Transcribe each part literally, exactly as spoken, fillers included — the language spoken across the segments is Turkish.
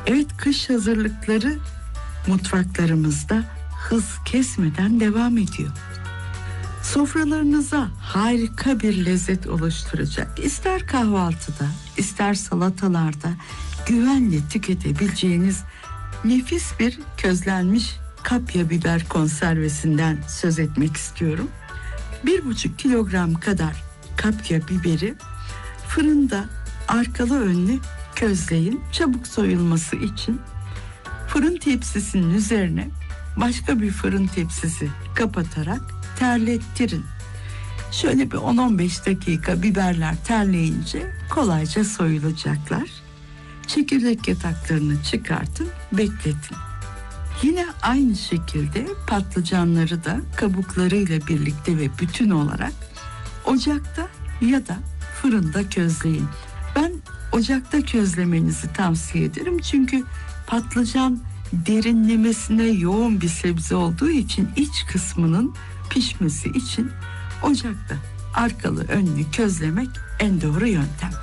Evet, kış hazırlıkları mutfaklarımızda hız kesmeden devam ediyor. Sofralarınıza harika bir lezzet oluşturacak, ister kahvaltıda, ister salatalarda güvenle tüketebileceğiniz nefis bir közlenmiş kapya biber konservesinden söz etmek istiyorum. Bir buçuk kilogram kadar kapya biberi fırında arkalı önlü közleyin. Çabuk soyulması için fırın tepsisinin üzerine başka bir fırın tepsisi kapatarak terlettirin. Şöyle bir on on beş dakika biberler terleyince kolayca soyulacaklar. Çekirdek yataklarını çıkartın, bekletin. Yine aynı şekilde patlıcanları da kabuklarıyla birlikte ve bütün olarak ocakta ya da fırında közleyin. Ben ocakta közlemenizi tavsiye ederim. Çünkü patlıcan derinlemesine yoğun bir sebze olduğu için iç kısmının pişmesi için ocakta arkalı önlü közlemek en doğru yöntem.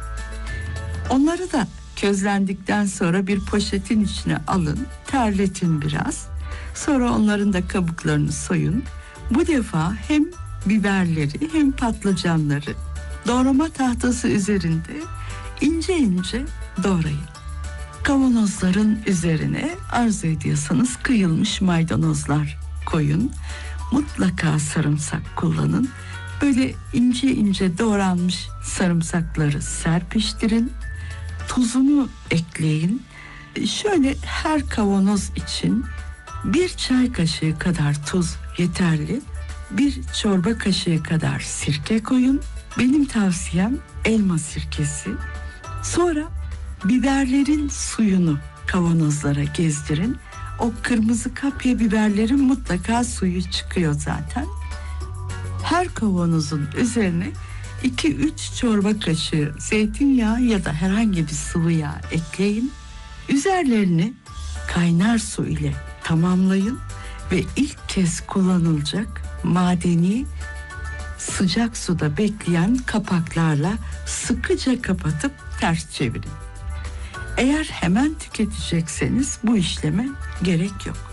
Onları da közlendikten sonra bir poşetin içine alın, terletin biraz. Sonra onların da kabuklarını soyun. Bu defa hem biberleri hem patlıcanları doğrama tahtası üzerinde ince ince doğrayın. Kavanozların üzerine arzu ediyorsanız kıyılmış maydanozlar koyun. Mutlaka sarımsak kullanın. Böyle ince ince doğranmış sarımsakları serpiştirin. Tuzunu ekleyin. Şöyle her kavanoz için bir çay kaşığı kadar tuz yeterli. Bir çorba kaşığı kadar sirke koyun. Benim tavsiyem elma sirkesi. Sonra biberlerin suyunu kavanozlara gezdirin. O kırmızı kapya biberlerin mutlaka suyu çıkıyor zaten. Her kavanozun üzerine iki üç çorba kaşığı zeytinyağı ya da herhangi bir sıvı yağ ekleyin. Üzerlerini kaynar su ile tamamlayın ve ilk kez kullanılacak madeni sıcak suda bekleyen kapaklarla sıkıca kapatıp ters çevirin. Eğer hemen tüketecekseniz bu işleme gerek yok.